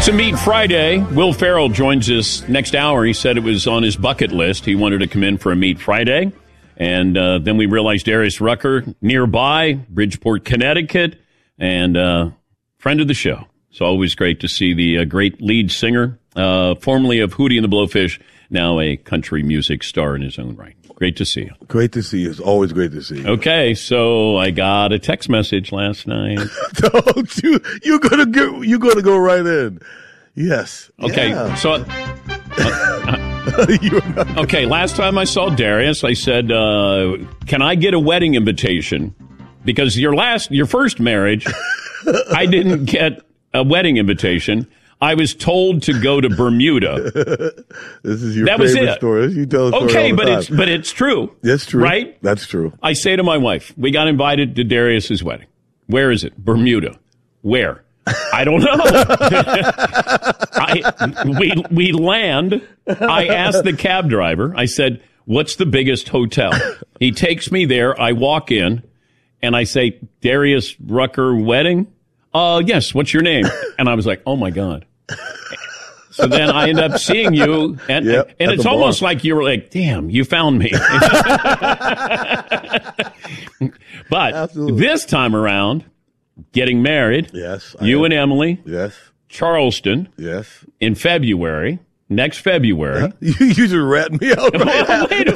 It's a Meat Friday. Will Ferrell joins us next hour. He said it was on his bucket list. He wanted to come in for a Meat Friday. And then we realized Darius Rucker nearby, Bridgeport, Connecticut, and friend of the show. It's always great to see the great lead singer, formerly of Hootie and the Blowfish, now a country music star in his own right. Great to see you. Great to see you. It's always great to see you. Okay, so I got a text message last night. Don't you? You're gonna go right in. Yes. Okay, yeah. so. Okay, last time I saw Darius, I said, "Can I get a wedding invitation?" Because your first marriage, I didn't get a wedding invitation. I was told to go to Bermuda. This is your favorite story. You tell the story okay, all the time. but it's true. That's true. Right? That's true. I say to my wife, we got invited to Darius's wedding. Where is it? Bermuda. Where? I don't know. We land. I asked the cab driver. I said, "What's the biggest hotel?" He takes me there. I walk in, and I say, "Darius Rucker wedding?" Yes. What's your name? And I was like, "Oh my God." So then I end up seeing you, and it's almost like you were like, "Damn, you found me." But Absolutely. This time around, getting married. Yes. You and Emily. Yes. Charleston. Yes. In February. Next February. You just ratting me out right now. Wait,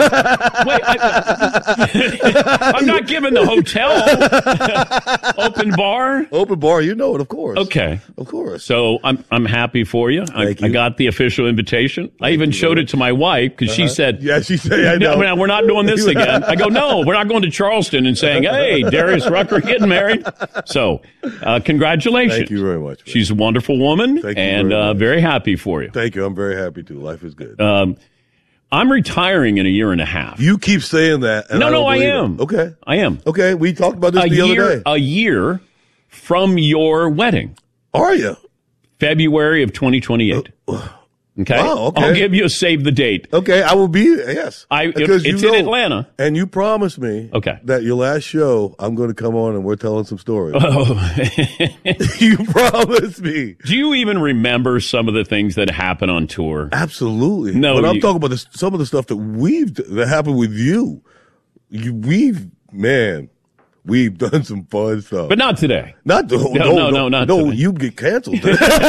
I'm not giving the hotel. Open bar? Open bar, you know it, of course. Okay. Of course. So I'm happy for you. I got the official invitation. I even showed it to my wife because she said, yeah, she said, I know. No, we're not doing this again. I go, no, we're not going to Charleston and saying, hey, Darius Rucker getting married. So congratulations. Thank you very much. Man. She's a wonderful woman. Thank you and very happy for you. Thank you. I'm very happy too. Life is good. I'm retiring in a year and a half. You keep saying that. And I am. It. Okay. I am. Okay. We talked about this the other day. A year from your wedding. Are you? February of 2028. Okay. Wow, okay. I'll give you a save the date. Okay. I will be, yes. It's in Atlanta. And you promised me that your last show, I'm going to come on and we're telling some stories. Oh. You promised me. Do you even remember some of the things that happen on tour? Absolutely. No. But I'm talking about some of the stuff that happened with you. We've done some fun stuff. But not today. Not today. You get canceled.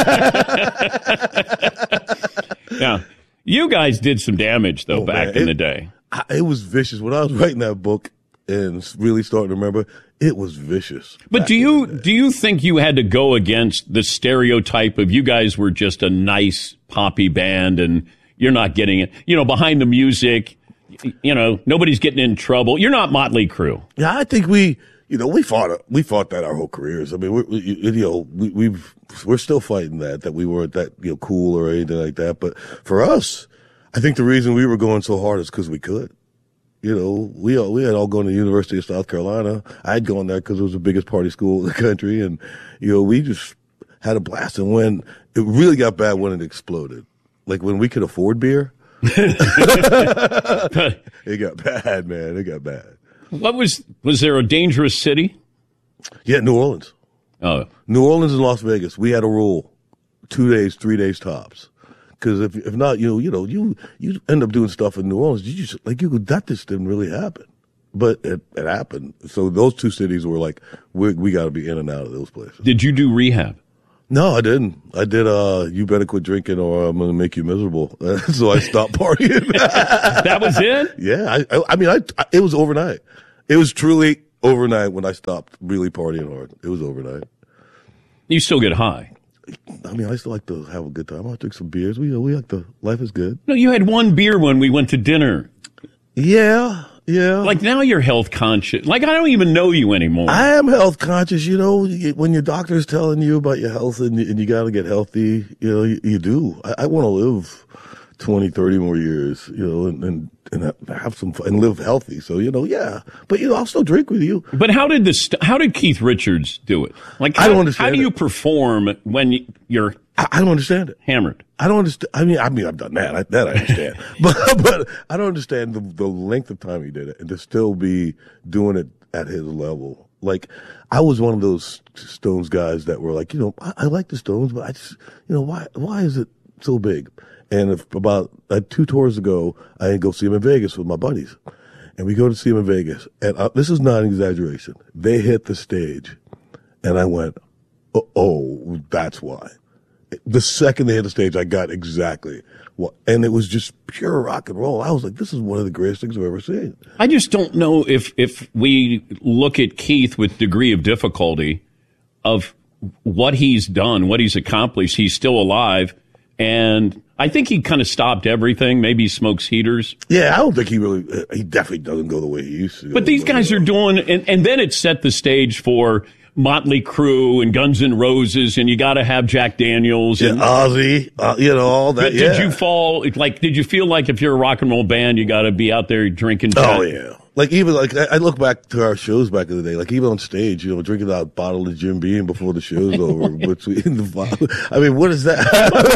Yeah. You guys did some damage, though, back in the day. It was vicious. When I was writing that book and really starting to remember, it was vicious. But do you think you had to go against the stereotype of you guys were just a nice poppy band and you're not getting it, behind the music, nobody's getting in trouble. You're not Motley Crue. Yeah, I think we fought that our whole careers. I mean, we're still fighting that we weren't that cool or anything like that. But for us, I think the reason we were going so hard is because we could. We had all gone to the University of South Carolina. I had gone there because it was the biggest party school in the country, and we just had a blast. And when it really got bad, when it exploded, like when we could afford beer, it got bad, man. It got bad. What was there a dangerous city? Yeah, New Orleans. Oh, New Orleans and Las Vegas. We had a rule: 2 days, 3 days tops. Because if not, you end up doing stuff in New Orleans. That just didn't really happen, but it happened. So those two cities were like, we got to be in and out of those places. Did you do rehab? No, I didn't. I did. You better quit drinking, or I'm going to make you miserable. So I stopped partying. That was it. Yeah, it was overnight. It was truly overnight when I stopped really partying hard. It was overnight. You still get high. I mean, I still like to have a good time. I'll drink some beers. We like life is good. No, you had one beer when we went to dinner. Yeah. Like now you're health conscious. Like I don't even know you anymore. I am health conscious. When your doctor's telling you about your health and you got to get healthy, you do. I want to live 20, 30 more years, and have some fun and live healthy. So, yeah. But, I'll still drink with you. But how did Keith Richards do it? Like, I don't understand. How do you perform when you're I don't understand it. Hammered. I don't understand. I mean, I've done that. That I understand. but I don't understand the length of time he did it and to still be doing it at his level. Like, I was one of those Stones guys that were like, I like the Stones, but I just, why is it so big? And about 2 tours ago, I didn't go see them in Vegas with my buddies. And we go to see them in Vegas. And this is not an exaggeration. They hit the stage. And I went, oh, that's why. The second they hit the stage, I got exactly what. And it was just pure rock and roll. I was like, this is one of the greatest things I've ever seen. I just don't know if we look at Keith with degree of difficulty of what he's done, what he's accomplished. He's still alive. And I think he kind of stopped everything. Maybe he smokes heaters. Yeah, I don't think he definitely doesn't go the way he used to. But these guys are doing, and then it set the stage for Motley Crue and Guns N' Roses, and you got to have Jack Daniels. And Ozzy, all that. Did you did you feel like if you're a rock and roll band, you got to be out there drinking? Oh, yeah. I look back to our shows back in the day, like even on stage, drinking out a bottle of Jim Beam before the show's over. I mean, what is that?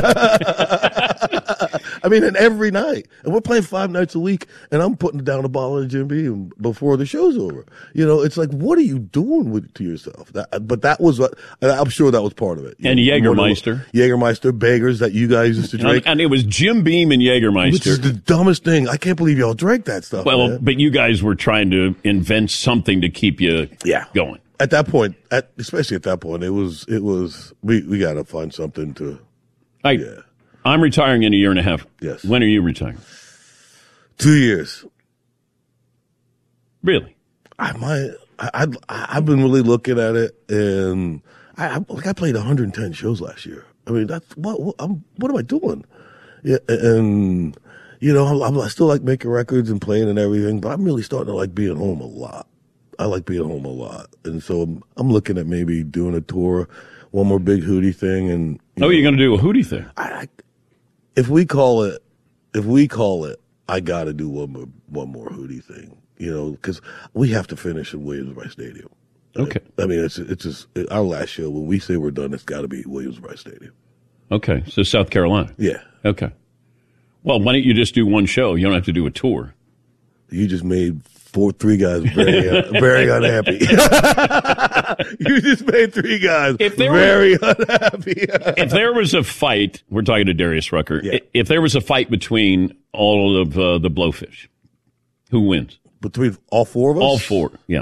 I mean, and every night, and we're playing 5 nights a week, and I'm putting down a bottle of Jim Beam before the show's over. It's like, what are you doing to yourself? But that was what, I'm sure that was part of it. And Jägermeister, beggars that you guys used to drink. And it was Jim Beam and Jägermeister. Which is the dumbest thing. I can't believe y'all drank that stuff. Well, man. But you guys were trying to invent something to keep you going. At that point, especially at that point, it was we got to find something to. I'm retiring in a year and a half. Yes. When are you retiring? 2 years. Really? I've been really looking at it, and I played 110 shows last year. I mean, that's what am I doing? Yeah, and I still like making records and playing and everything, but I'm really starting to like being home a lot. I like being home a lot, and so I'm looking at maybe doing a tour, one more big Hootie thing, and you're going to do a Hootie thing? If we call it, I got to do one more Hootie thing, because we have to finish in Williams-Brice Stadium. Okay. I mean, it's just our last show. When we say we're done, it's got to be Williams-Brice Stadium. Okay, so South Carolina. Yeah. Okay. Well, why don't you just do one show? You don't have to do a tour. You just made 3 guys very unhappy. You just made 3 guys very unhappy. If there was a fight, we're talking to Darius Rucker. Yeah. If there was a fight between all of the Blowfish, who wins? Between all 4 of us? All 4, yeah.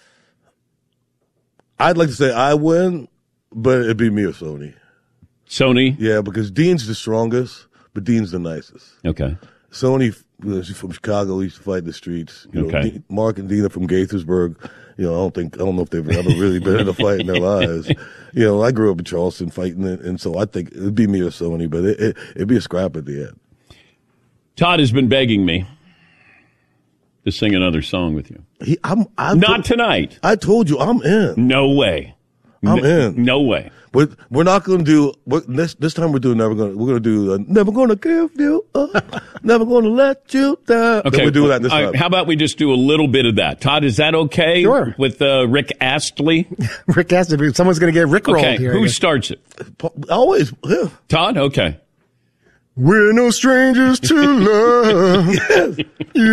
I'd like to say I win, but it'd be me or Sony. Sony? Yeah, because Dean's the strongest, but Dean's the nicest. Okay. Sony, she's from Chicago. He used to fight in the streets. Okay. Mark and Dean are from Gaithersburg. I don't know if they've ever really been in a fight in their lives. I grew up in Charleston fighting it, and so I think it'd be me or Sony, but it'd be a scrap at the end. Todd has been begging me to sing another song with you. Not tonight. I told you I'm in. No way. I'm in. No way. We're not going to do this time. We're going to do never going to give you up, never going to let you down. Okay, we're doing that this time. How about we just do a little bit of that? Todd, is that okay? Sure. With Rick Astley. Rick Astley. Someone's going to get Rick rolled here. Who starts it? Always. Yeah. Todd. Okay. We're no strangers to love. Yes.